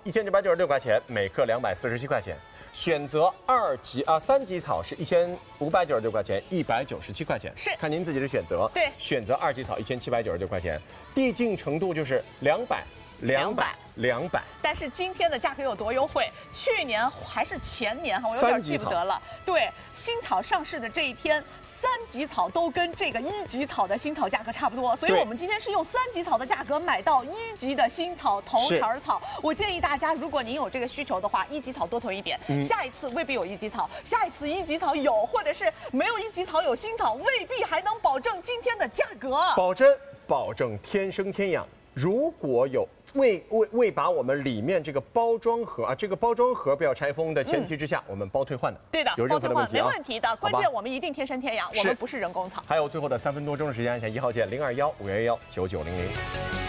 1996块钱，每克247块钱。选择3级草是1596块钱，197块钱， 是看您自己的选择。 对， 选择2级草1796块钱，递进程度就是200。但是今天的价格有多优惠？去年还是前年哈，我有点记不得了。对，新草上市的这一天，3级草都跟这个1级草的新草价格差不多，所以我们今天是用3级草的价格买到1级的新草头茬草。我建议大家，如果您有这个需求的话，1级草多囤一点。下一次未必有1级草，下一次1级草有，或者是没有1级草有新草，未必还能保证今天的价格。保证天生天养。如果有未把我们里面这个包装盒啊，这个包装盒不要拆封的前提之下，我们包退换的。 对的， 有任何的问题没问题的。关键我们一定天生天养，我们不是人工草。 还有最后的3分多钟的时间，按下1号键0215119900。